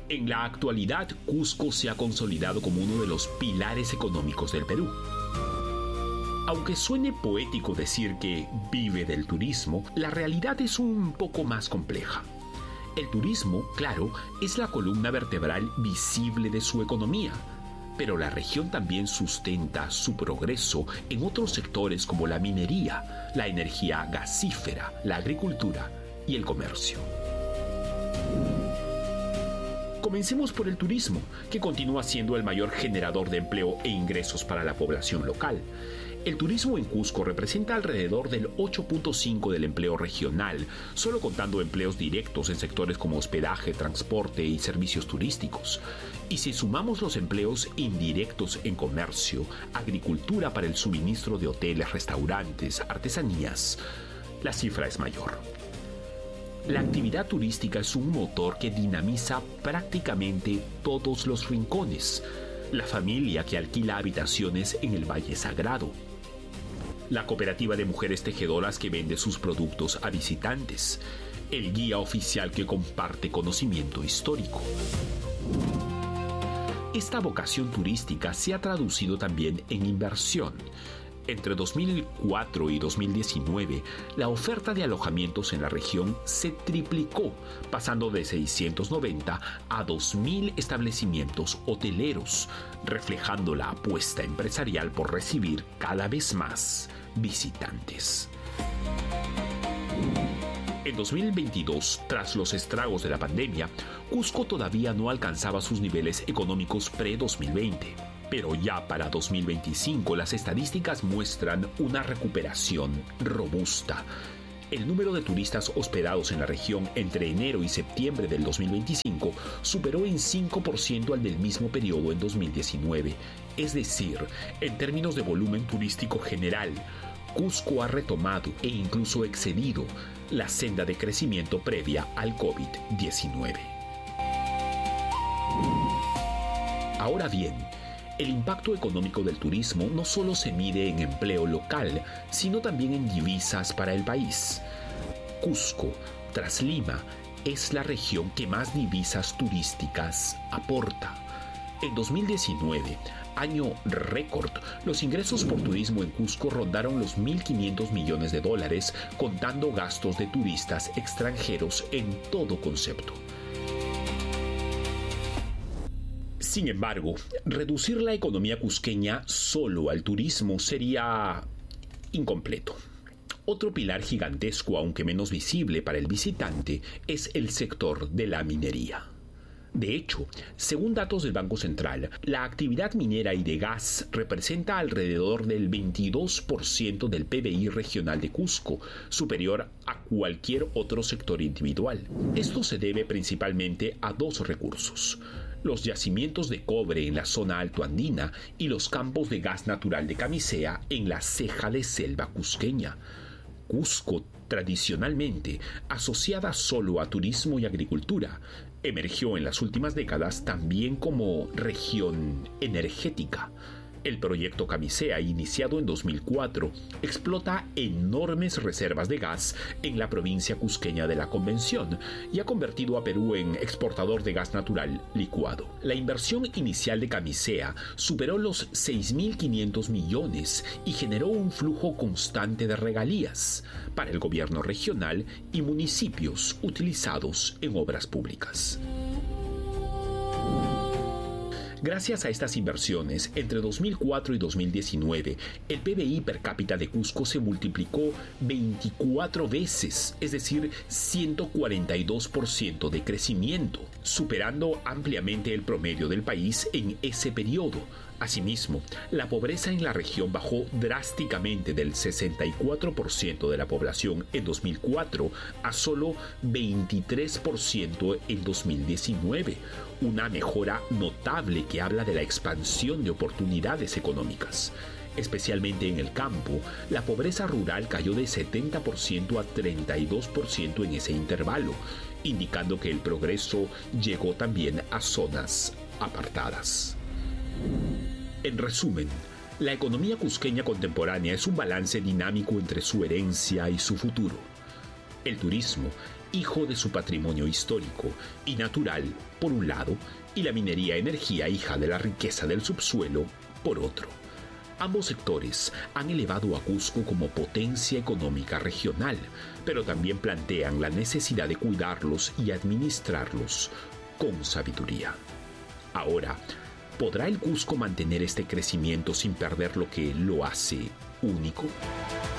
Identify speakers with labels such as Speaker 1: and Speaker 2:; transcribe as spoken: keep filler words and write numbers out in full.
Speaker 1: En la actualidad, Cusco se ha consolidado como uno de los pilares económicos del Perú. Aunque suene poético decir que vive del turismo, la realidad es un poco más compleja. El turismo, claro, es la columna vertebral visible de su economía, pero la región también sustenta su progreso en otros sectores como la minería, la energía gasífera, la agricultura y el comercio. Comencemos por el turismo, que continúa siendo el mayor generador de empleo e ingresos para la población local. El turismo en Cusco representa alrededor del ocho punto cinco por ciento del empleo regional, solo contando empleos directos en sectores como hospedaje, transporte y servicios turísticos. Y si sumamos los empleos indirectos en comercio, agricultura para el suministro de hoteles, restaurantes, artesanías, la cifra es mayor. La actividad turística es un motor que dinamiza prácticamente todos los rincones. La familia que alquila habitaciones en el Valle Sagrado. La cooperativa de mujeres tejedoras que vende sus productos a visitantes. El guía oficial que comparte conocimiento histórico. Esta vocación turística se ha traducido también en inversión. Entre dos mil cuatro y dos mil diecinueve, la oferta de alojamientos en la región se triplicó, pasando de seiscientos noventa a dos mil establecimientos hoteleros, reflejando la apuesta empresarial por recibir cada vez más visitantes. En dos mil veintidós, tras los estragos de la pandemia, Cusco todavía no alcanzaba sus niveles económicos pre-dos mil veinte. Pero ya para dos mil veinticinco las estadísticas muestran una recuperación robusta. El número de turistas hospedados en la región entre enero y septiembre del dos mil veinticinco superó en cinco por ciento al del mismo periodo en dos mil diecinueve. Es decir, en términos de volumen turístico general, Cusco ha retomado e incluso excedido la senda de crecimiento previa al COVID diecinueve. Ahora bien, el impacto económico del turismo no solo se mide en empleo local, sino también en divisas para el país. Cusco, tras Lima, es la región que más divisas turísticas aporta. En dos mil diecinueve, año récord, los ingresos por turismo en Cusco rondaron los mil quinientos millones de dólares, contando gastos de turistas extranjeros en todo concepto. Sin embargo, reducir la economía cusqueña solo al turismo sería incompleto. Otro pilar gigantesco, aunque menos visible para el visitante, es el sector de la minería. De hecho, según datos del Banco Central, la actividad minera y de gas representa alrededor del veintidós por ciento del P B I regional de Cusco, superior a cualquier otro sector individual. Esto se debe principalmente a dos recursos: los yacimientos de cobre en la zona altoandina y los campos de gas natural de camisea en la ceja de selva cusqueña. Cusco, tradicionalmente asociada solo a turismo y agricultura, emergió en las últimas décadas también como región energética. El proyecto Camisea, iniciado en dos mil cuatro, explota enormes reservas de gas en la provincia cusqueña de la Convención y ha convertido a Perú en exportador de gas natural licuado. La inversión inicial de Camisea superó los seis mil quinientos millones y generó un flujo constante de regalías para el gobierno regional y municipios utilizados en obras públicas. Gracias a estas inversiones, entre dos mil cuatro y dos mil diecinueve, el P B I per cápita de Cusco se multiplicó veinticuatro veces, es decir, ciento cuarenta y dos por ciento de crecimiento, superando ampliamente el promedio del país en ese periodo. Asimismo, la pobreza en la región bajó drásticamente del sesenta y cuatro por ciento de la población en dos mil cuatro a solo veintitrés por ciento en dos mil diecinueve, una mejora notable que habla de la expansión de oportunidades económicas. Especialmente en el campo, la pobreza rural cayó de setenta por ciento a treinta y dos por ciento en ese intervalo, indicando que el progreso llegó también a zonas apartadas. En resumen, la economía cusqueña contemporánea es un balance dinámico entre su herencia y su futuro. El turismo hijo de su patrimonio histórico y natural, por un lado, y la minería energía, hija de la riqueza del subsuelo, por otro. Ambos sectores han elevado a Cusco como potencia económica regional, pero también plantean la necesidad de cuidarlos y administrarlos con sabiduría. Ahora, ¿podrá el Cusco mantener este crecimiento sin perder lo que lo hace único?